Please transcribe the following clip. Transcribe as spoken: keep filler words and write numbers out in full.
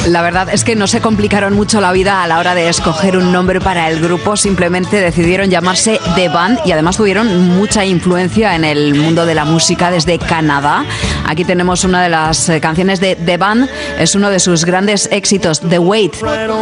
La verdad es que no se complicaron mucho la vida a la hora de escoger un nombre para el grupo, simplemente decidieron llamarse The Band y además tuvieron mucha influencia en el mundo de la música desde Canadá. Aquí tenemos una de las canciones de The Band, es uno de sus grandes éxitos, The Wait.